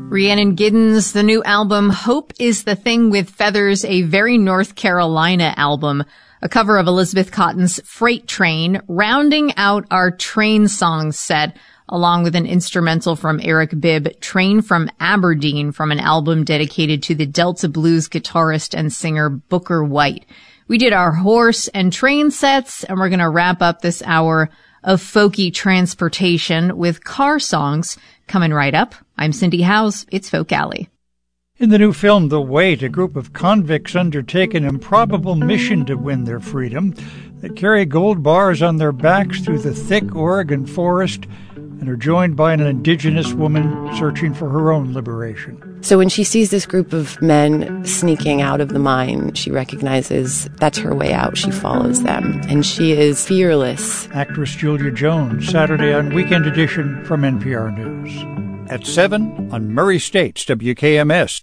Rhiannon Giddens, the new album, Hope is the Thing with Feathers, a very North Carolina album, a cover of Elizabeth Cotton's Freight Train, rounding out our train song set, along with an instrumental from Eric Bibb, Train from Aberdeen, from an album dedicated to the Delta blues guitarist and singer Booker White. We did our horse and train sets, and we're going to wrap up this hour of folky transportation with car songs coming right up. I'm Cindy Howes. It's Folk Alley. In the new film, The Wait, a group of convicts undertake an improbable mission to win their freedom. They carry gold bars on their backs through the thick Oregon forest and are joined by an indigenous woman searching for her own liberation. So when she sees this group of men sneaking out of the mine, she recognizes that's her way out. She follows them, and she is fearless. Actress Julia Jones, Saturday on Weekend Edition from NPR News. At 7 on Murray State's WKMS.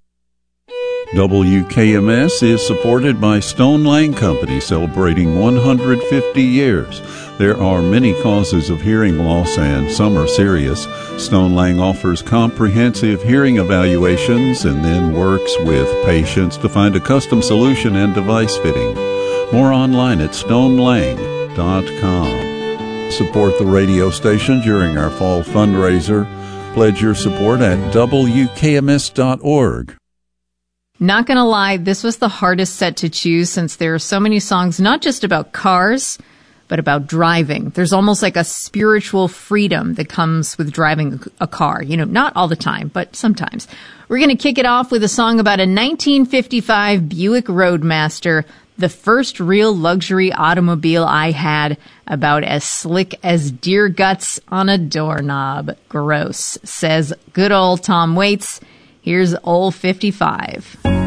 WKMS is supported by Stone Lang Company, celebrating 150 years. There are many causes of hearing loss, and some are serious. Stone Lang offers comprehensive hearing evaluations and then works with patients to find a custom solution and device fitting. More online at stonelang.com. Support the radio station during our fall fundraiser. Pledge your support at WKMS.org. Not gonna lie, this was the hardest set to choose since there are so many songs not just about cars, but about driving. There's almost like a spiritual freedom that comes with driving a car. You know, not all the time, but sometimes. We're gonna kick it off with a song about a 1955 Buick Roadmaster, the first real luxury automobile I had, about as slick as deer guts on a doorknob. Gross, says good old Tom Waits. Here's Old 55.